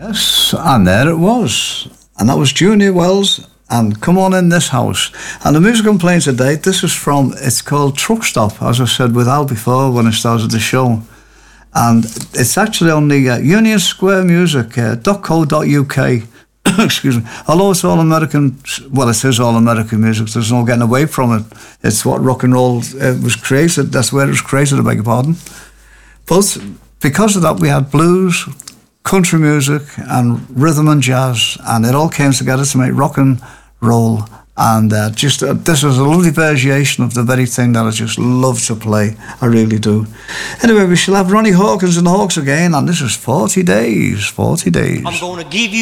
Yes, and there it was. And that was Junior Wells and Come On In This House. And the music I'm playing today, this is from, it's called Truck Stop, as I said with Al before when I started the show. And it's actually on the Union Square Music, .co.uk. Excuse me. Although it's all American, well, it is all American music, there's no getting away from it. It's what rock and roll was created, that's where it was created, I beg your pardon. But because of that, we had blues, country music, and rhythm and jazz, and it all came together to make rock and roll. And this is a lovely version of the very thing that I just love to play. I really do. Anyway, we shall have Ronnie Hawkins and the Hawks again, and this is 40 Days, 40 Days. I'm gonna give you